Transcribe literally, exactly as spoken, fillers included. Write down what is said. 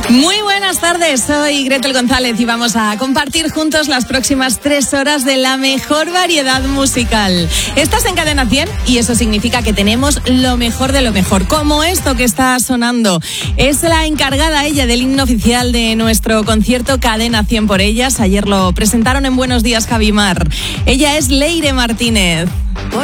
Muy buenas tardes, soy Gretel González y vamos a compartir juntos las próximas tres horas de la mejor variedad musical. Estás en Cadena cien y eso significa que tenemos lo mejor de lo mejor, como esto que está sonando. Es la encargada ella del himno oficial de nuestro concierto Cadena cien por ellas. Ayer lo presentaron en Buenos Días Javimar. Ella es Leire Martínez.